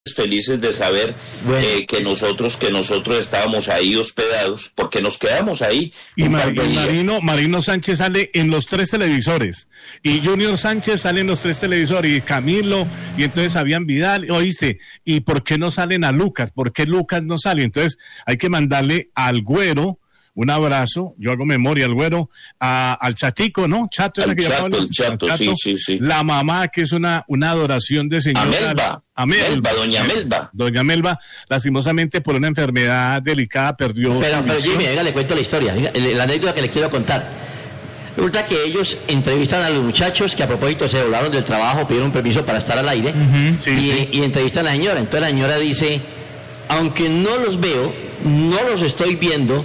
felices de saber que nosotros estábamos ahí hospedados, porque nos quedamos ahí. Y Marino Sánchez sale en los 3 televisores, y Junior Sánchez sale en los 3 televisores, y Camilo, y entonces habían Vidal, ¿oíste? ¿Y por qué no salen a Lucas? ¿Por qué Lucas no sale? Entonces hay que mandarle al Güero un abrazo, yo hago memoria al Güero, al Chatico, ¿no? Chato era que llamaba. El Chato, sí. La mamá, que es una adoración de señora. Doña Melba, lastimosamente por una enfermedad delicada perdió. Pero Jimmy, venga, le cuento la historia, la anécdota que le quiero contar. Resulta que ellos entrevistan a los muchachos que a propósito se doblaron del trabajo, pidieron permiso para estar al aire, y entrevistan a la señora. Entonces la señora dice: aunque no los veo, no los estoy viendo,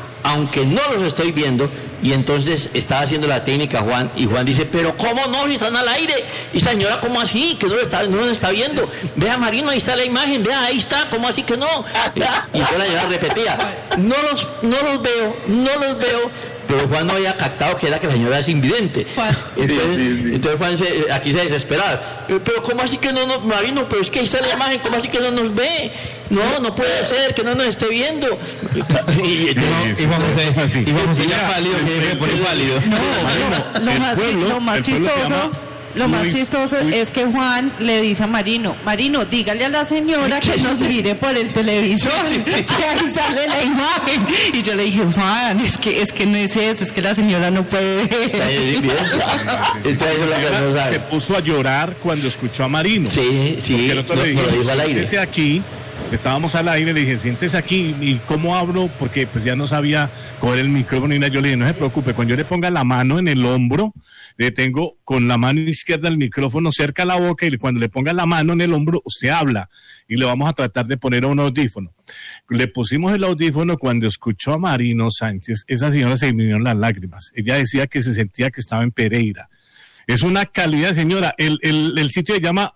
y entonces estaba haciendo la técnica Juan, y Juan dice: pero ¿cómo no? Si están al aire. Y esta señora: ¿cómo así? Que no los está viendo. Vea, Marino, ahí está la imagen, vea, ahí está, ¿cómo así que no? Y entonces la señora repetía: no los veo. Pero Juan no había captado que era que la señora es invidente. Entonces Juan aquí se desesperaba: pero ¿cómo así que no, Marino? Pero es que ahí está la imagen, ¿cómo así que no nos ve? No puede ser que no nos esté viendo. Y Juan José ya pálido, que pone pálido. Lo más chistoso es que Juan le dice a Marino: dígale a la señora que nos mire por el televisor, que ahí sale la imagen. Y yo le dije: Juan, es que no es eso, es que la señora no puede ver. Se puso a llorar cuando escuchó a Marino. Sí, el otro le dijo al aire: siéntese aquí. Estábamos al aire, le dije: siéntese aquí. ¿Y cómo hablo? Porque pues ya no sabía coger el micrófono y nada. Yo le dije: no se preocupe, cuando yo le ponga la mano en el hombro, le tengo con la mano izquierda el micrófono cerca a la boca, y cuando le ponga la mano en el hombro, usted habla, y le vamos a tratar de poner un audífono. Le pusimos el audífono. Cuando escuchó a Marino Sánchez, esa señora se vinieron las lágrimas. Ella decía que se sentía que estaba en Pereira. Es una calidad, señora. El sitio se llama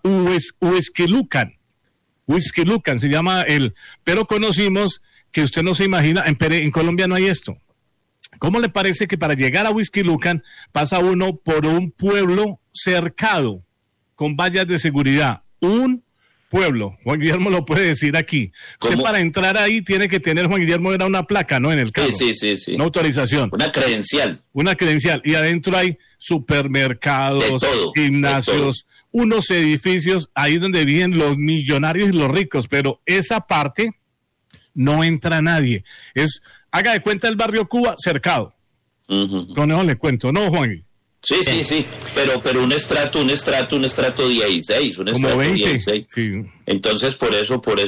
Whisky Lucan se llama pero conocimos que usted no se imagina, en Colombia no hay esto. ¿Cómo le parece que para llegar a Whisky Lucan pasa uno por un pueblo cercado con vallas de seguridad? Un pueblo, Juan Guillermo lo puede decir aquí. Usted para entrar ahí tiene que tener, Juan Guillermo, era una placa, ¿no? En el carro. Sí. Una autorización. Una credencial. Y adentro hay supermercados, gimnasios, unos edificios, ahí donde viven los millonarios y los ricos, pero esa parte no entra nadie. Haga de cuenta el barrio Cuba cercado. Con eso le cuento, ¿no, Juan? Sí, pero un estrato 16, un estrato 16. Sí. Entonces, por eso. Con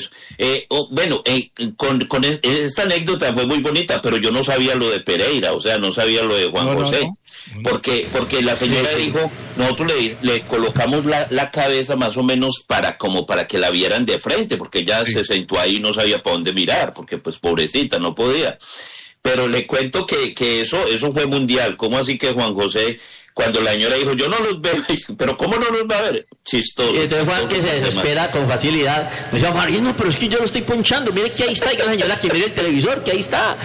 esta anécdota fue muy bonita, pero yo no sabía lo de Pereira, o sea, no sabía lo de Juan José. No. Porque la señora dijo, nosotros le colocamos la cabeza más o menos para que la vieran de frente, porque ella se sentó ahí y no sabía para dónde mirar, porque pues pobrecita, no podía. Pero le cuento que eso fue mundial. ¿Cómo así que Juan José, cuando la señora dijo: yo no los veo, pero ¿cómo no los va a ver? Chistoso. Y entonces Juan, que se desespera con facilidad, me dice: Marino, pero es que yo lo estoy ponchando, mire que ahí está, y la señora que mire el televisor, que ahí está.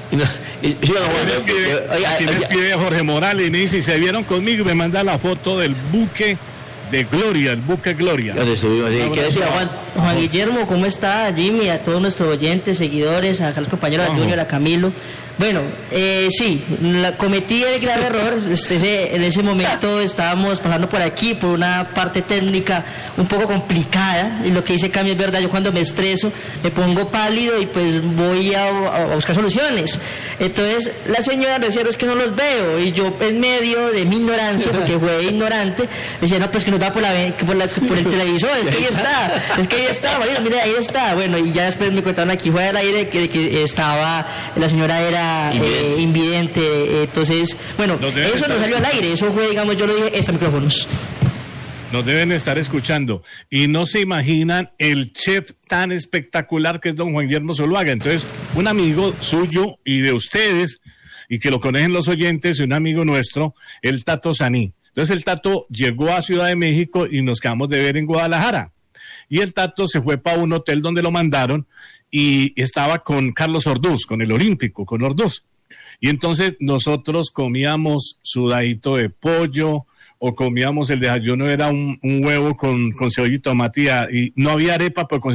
Aquí me escribe Jorge Morales y me dice: se vieron conmigo, y me manda la foto del buque de Gloria, el buque Gloria. ¿Qué decía Juan? Juan Guillermo, ¿cómo está? Jimmy, a todos nuestros oyentes, seguidores, a los compañeros de Junior, a Camilo. Bueno, sí, cometí el grave error. En ese momento estábamos pasando por aquí, por una parte técnica un poco complicada, y lo que dice Cami es verdad. Yo cuando me estreso me pongo pálido y pues voy a buscar soluciones. Entonces la señora decía: es que no los veo, y yo en medio de mi ignorancia, porque fue ignorante, decía: no, pues que nos va por el televisor, es que ahí está, Marino, mire, ahí está. Bueno, y ya después me contaron aquí fuera del aire que estaba, la señora era invidente. Entonces, bueno, eso no salió al aire, eso fue, digamos, yo lo dije, micrófonos. Nos deben estar escuchando y no se imaginan el chef tan espectacular que es don Juan Guillermo Zuluaga. Entonces, un amigo suyo y de ustedes, y que lo conocen los oyentes, un amigo nuestro, el Tato Saní. Entonces el Tato llegó a Ciudad de México y nos quedamos de ver en Guadalajara. Y el Tato se fue para un hotel donde lo mandaron, y estaba con Carlos Orduz, con el Olímpico, con Orduz. Y entonces nosotros comíamos sudadito de pollo, o comíamos el desayuno, era un huevo con cebolla y tomate, y no había arepa, pero